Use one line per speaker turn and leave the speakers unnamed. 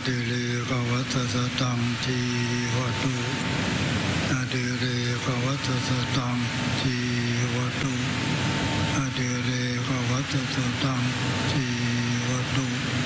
ดิเรกวัตสตังทีวตุอดิเรกวัตสตังทีวตุอดิเรกวัตสตังทีวตุ